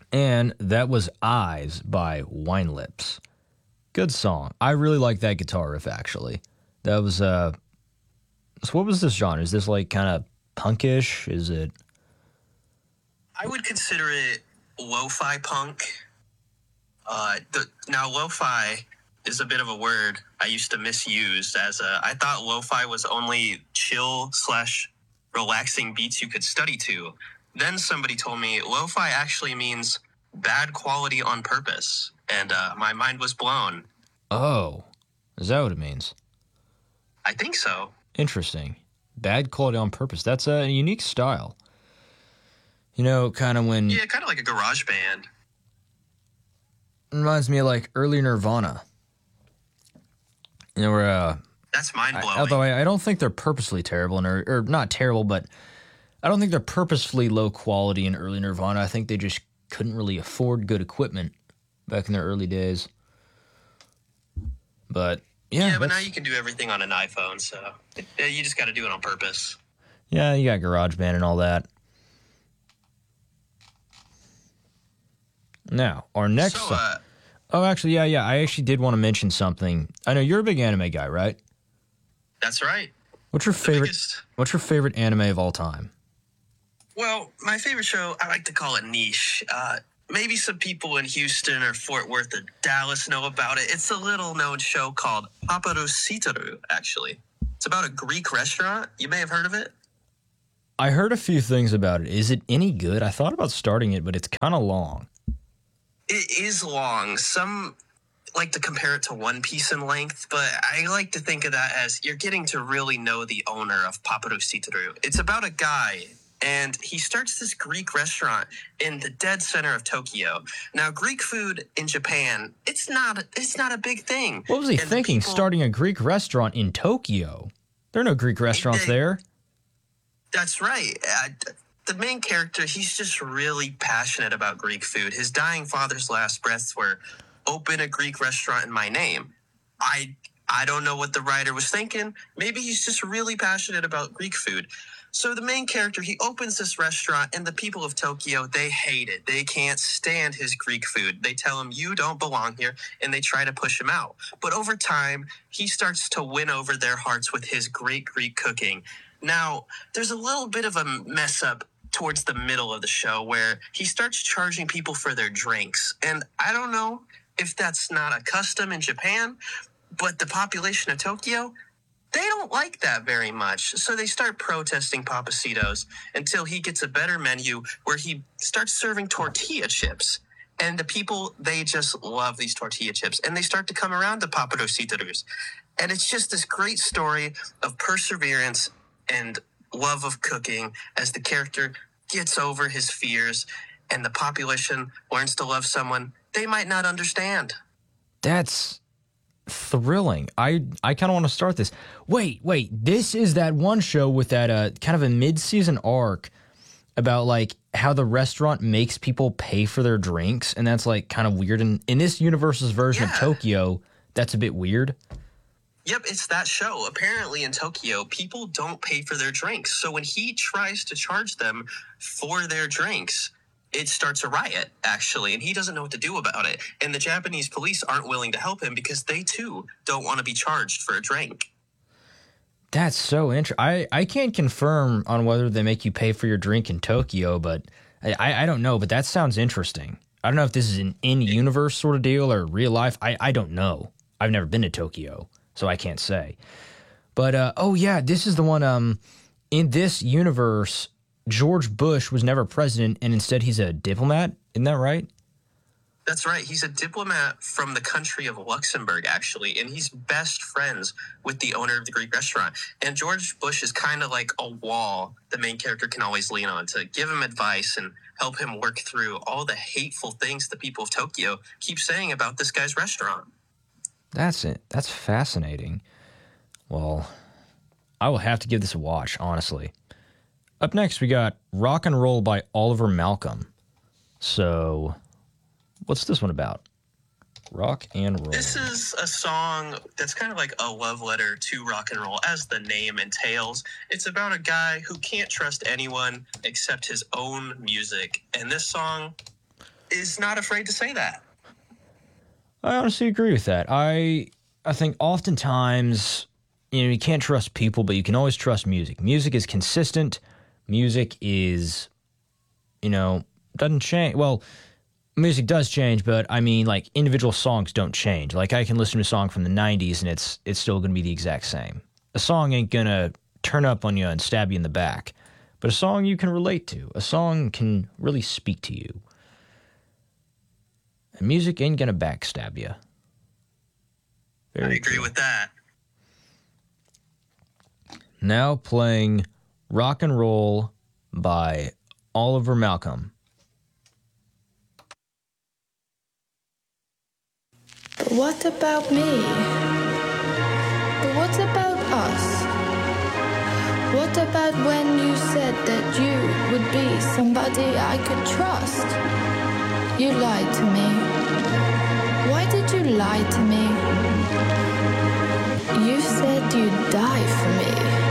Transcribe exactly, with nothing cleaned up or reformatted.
And that was Eyes by Wine Lips. Good song. I really like that guitar riff, actually. That was, uh... So what was this genre? Is this, like, kind of punkish? Is it... I would consider it lo-fi punk. Uh, the, now, lo-fi is a bit of a word I used to misuse as a... I thought lo-fi was only chill slash relaxing beats you could study to. Then somebody told me lo-fi actually means bad quality on purpose. And uh, my mind was blown. Oh, is that what it means? I think so. Interesting. Bad quality on purpose. That's a unique style. You know, kind of when... Yeah, kind of like a garage band. Reminds me of, like, early Nirvana. You know, where... Uh, That's mind-blowing. I, although I, I don't think they're purposely terrible, in, or, or not terrible, but I don't think they're purposefully low quality in early Nirvana. I think they just couldn't really afford good equipment back in their early days. But, yeah. Yeah, but now you can do everything on an iPhone, so you just got to do it on purpose. Yeah, you got GarageBand and all that. Now, our next... So, uh, oh, actually, yeah, yeah. I actually did want to mention something. I know you're a big anime guy, right? That's right. What's your The favorite? biggest. What's your favorite anime of all time? Well, my favorite show, I like to call it niche. Uh, maybe some people in Houston or Fort Worth or Dallas know about it. It's a little-known show called Paparositaru, actually. It's about a Greek restaurant. You may have heard of it. I heard a few things about it. Is it any good? I thought about starting it, but it's kind of long. It is long. Some like to compare it to One Piece in length, but I like to think of that as you're getting to really know the owner of Paparositaru. It's about a guy, and he starts this Greek restaurant in the dead center of Tokyo. Now, Greek food in Japan, it's not it's not a big thing. What was he And thinking, people- starting a Greek restaurant in Tokyo? There are no Greek restaurants they- there. That's right. Uh, the main character, he's just really passionate about Greek food. His dying father's last breaths were, open a Greek restaurant in my name. I I don't know what the writer was thinking. Maybe he's just really passionate about Greek food. So the main character, he opens this restaurant, and the people of Tokyo, they hate it. They can't stand his Greek food. They tell him, you don't belong here, and they try to push him out. But over time, he starts to win over their hearts with his great Greek cooking. Now, there's a little bit of a mess up towards the middle of the show where he starts charging people for their drinks. And I don't know if that's not a custom in Japan, but the population of Tokyo, they don't like that very much. So they start protesting Papacitos until he gets a better menu where he starts serving tortilla chips. And the people, they just love these tortilla chips. And they start to come around to Paparositaru's. And it's just this great story of perseverance and love of cooking as the character gets over his fears and the population learns to love someone they might not understand. That's thrilling. I I kind of want to start this. Wait, wait. This is that one show with that uh, kind of a mid-season arc about like how the restaurant makes people pay for their drinks, and that's like kind of weird. And in this universe's version Yeah. of Tokyo, that's a bit weird. Yep, it's that show. Apparently in Tokyo, people don't pay for their drinks. So when he tries to charge them for their drinks, it starts a riot, actually, and he doesn't know what to do about it. And the Japanese police aren't willing to help him because they, too, don't want to be charged for a drink. That's so interesting. I, I can't confirm on whether they make you pay for your drink in Tokyo, but I, I, I don't know, but that sounds interesting. I don't know if this is an in-universe sort of deal or real life. I, I don't know. I've never been to Tokyo, so I can't say. But, uh, oh, yeah, this is the one, um, in this universe, George Bush was never president, and instead he's a diplomat. Isn't that right? That's right. He's a diplomat from the country of Luxembourg, actually, and he's best friends with the owner of the Greek restaurant. And George Bush is kind of like a wall the main character can always lean on to give him advice and help him work through all the hateful things the people of Tokyo keep saying about this guy's restaurant. That's it. That's fascinating. Well, I will have to give this a watch, honestly. Up next, we got Rock and Roll by Oliver Malcolm. So, what's this one about? Rock and Roll. This is a song that's kind of like a love letter to rock and roll, as the name entails. It's about a guy who can't trust anyone except his own music. And this song, is not afraid to say that. I honestly agree with that. I I think oftentimes, you know, you can't trust people, but you can always trust music. Music is consistent. Music is, you know, doesn't change. Well, music does change, but I mean, like, individual songs don't change. Like, I can listen to a song from the nineties and it's it's still going to be the exact same. A song ain't going to turn up on you and stab you in the back, but a song you can relate to. A song can really speak to you. And music ain't going to backstab you. Very I agree true. with that. Now playing Rock and Roll by Oliver Malcolm. But what about me? But what about us? What about when you said that you would be somebody I could trust? You lied to me. Why did you lie to me? You said you'd die for me.